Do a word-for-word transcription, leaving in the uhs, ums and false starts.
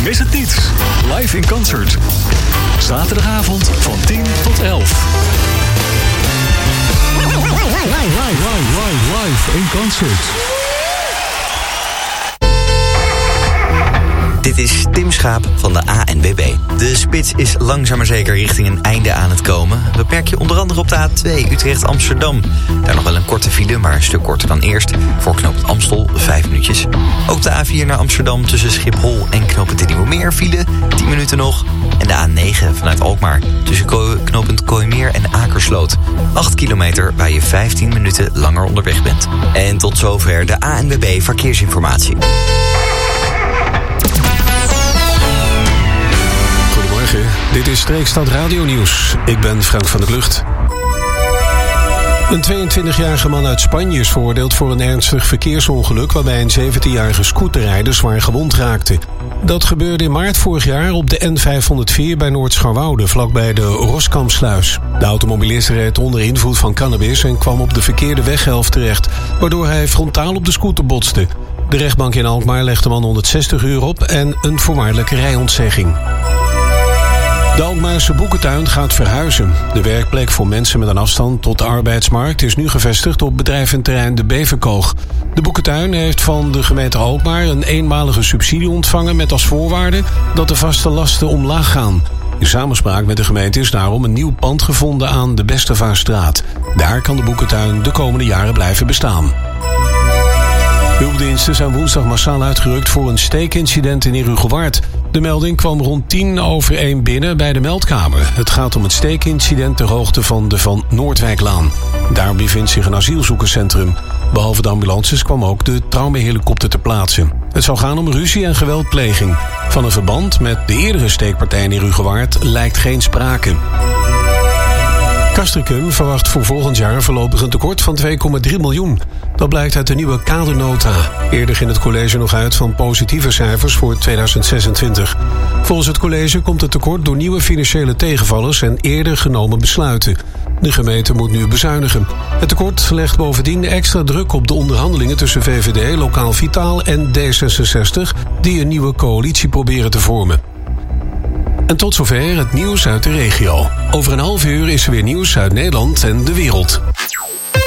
Mis het niet. Live in concert. Zaterdagavond van tien tot elf. Live, live, live, live in concert. Dit is Tim Schaap van de A N W B. De spits is langzaam maar zeker richting een einde aan het komen. Beperk je onder andere op de A twee Utrecht-Amsterdam. Daar nog wel een korte file, maar een stuk korter dan eerst. Voor knooppunt Amstel, vijf minuutjes. Ook de A vier naar Amsterdam tussen Schiphol en knooppunt de Nieuwe Meer file, tien minuten nog. En de A negen vanuit Alkmaar tussen knooppunt Kooimeer en Akersloot. acht kilometer waar je vijftien minuten langer onderweg bent. En tot zover de A N W B Verkeersinformatie. Dit is Streekstad Radio Nieuws. Ik ben Frank van der Klucht. Een tweeëntwintigjarige man uit Spanje is veroordeeld voor een ernstig verkeersongeluk waarbij een zeventienjarige scooterrijder zwaar gewond raakte. Dat gebeurde in maart vorig jaar op de N vijfhonderdvier bij Noord-Scharwoude, vlakbij de Roskampsluis. De automobilist reed onder invloed van cannabis en kwam op de verkeerde weghelft terecht, waardoor hij frontaal op de scooter botste. De rechtbank in Alkmaar legt de man honderdzestig uur op en een voorwaardelijke rijontzegging. De Alkmaarse boekentuin gaat verhuizen. De werkplek voor mensen met een afstand tot de arbeidsmarkt is nu gevestigd op bedrijventerrein De Beverkoog. De boekentuin heeft van de gemeente Alkmaar een eenmalige subsidie ontvangen met als voorwaarde dat de vaste lasten omlaag gaan. In samenspraak met de gemeente is daarom een nieuw pand gevonden aan de Bestevaarstraat. Daar kan de boekentuin de komende jaren blijven bestaan. Hulpdiensten zijn woensdag massaal uitgerukt voor een steekincident in Herugewaard. De melding kwam rond tien over één binnen bij de meldkamer. Het gaat om het steekincident ter hoogte van de Van Noordwijklaan. Daar bevindt zich een asielzoekerscentrum. Behalve de ambulances kwam ook de traumahelikopter ter plaatse. Het zou gaan om ruzie en geweldpleging. Van een verband met de eerdere steekpartij in Herugewaard lijkt geen sprake. Castricum verwacht voor volgend jaar voorlopig een tekort van twee komma drie miljoen. Dat blijkt uit de nieuwe kadernota. Eerder ging het college nog uit van positieve cijfers voor tweeduizend zesentwintig. Volgens het college komt het tekort door nieuwe financiële tegenvallers en eerder genomen besluiten. De gemeente moet nu bezuinigen. Het tekort legt bovendien extra druk op de onderhandelingen tussen V V D, Lokaal Vitaal en D zesenzestig... die een nieuwe coalitie proberen te vormen. En tot zover het nieuws uit de regio. Over een half uur is er weer nieuws uit Nederland en de wereld.